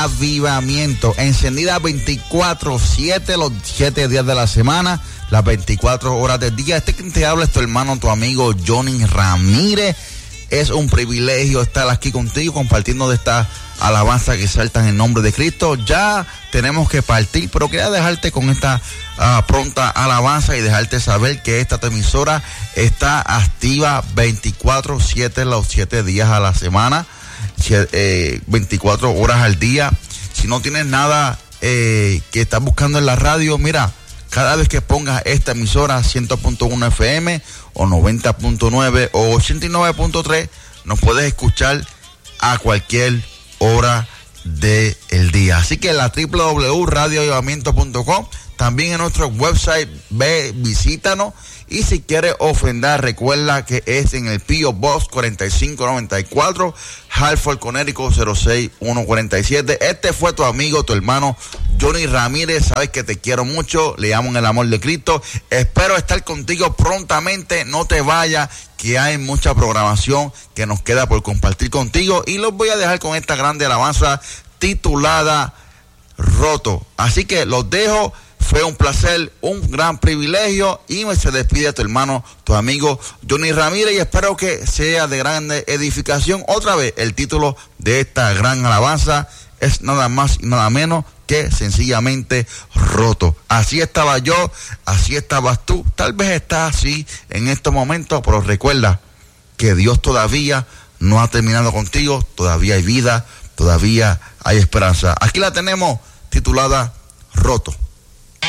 Avivamiento, encendida 24/7, los 7 días de la semana, las 24 horas del día. Quien te habla es tu hermano, tu amigo Johnny Ramírez. Es un privilegio estar aquí contigo compartiendo de esta alabanza que salta en el nombre de Cristo. Ya tenemos que partir, pero quería dejarte con esta pronta alabanza y dejarte saber que esta emisora está activa 24/7, los 7 días a la semana. 24 horas al día. Si no tienes nada que estás buscando en la radio, mira, cada vez que pongas esta emisora 100.1 FM o 90.9 o 89.3, nos puedes escuchar a cualquier hora del día. Así que la www.radioavivamiento.com, también en nuestro website, visítanos. Y si quieres ofrendar, recuerda que es en el P.O. Box 4594, Hartford, Connecticut 06147. Este fue tu amigo, tu hermano Johnny Ramírez. Sabes que te quiero mucho, le amo en el amor de Cristo. Espero estar contigo prontamente. No te vayas, que hay mucha programación que nos queda por compartir contigo. Y los voy a dejar con esta grande alabanza titulada Roto. Así que los dejo. Fue un placer, un gran privilegio, y se despide tu hermano, tu amigo Johnny Ramírez, y espero que sea de grande edificación. Otra vez, el título de esta gran alabanza es nada más y nada menos que sencillamente Roto. Así estaba yo, así estabas tú, tal vez estás así en estos momentos, pero recuerda que Dios todavía no ha terminado contigo, todavía hay vida, todavía hay esperanza. Aquí la tenemos titulada Roto.